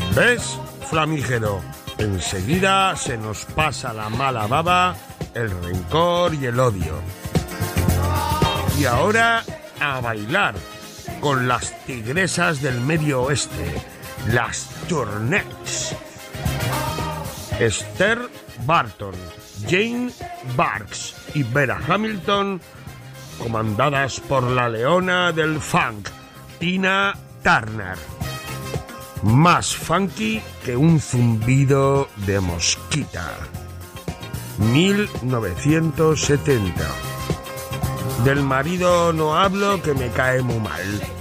¿Ves, flamígero? Enseguida se nos pasa la mala baba, el rencor y el odio. Y ahora a bailar con las tigresas del Medio Oeste, las Turnettes. Esther Barton, Jane Barks y Vera Hamilton, comandadas por la leona del funk, Tina Turner. Más funky que un zumbido de mosquita. 1970. Del marido no hablo, que me cae muy mal.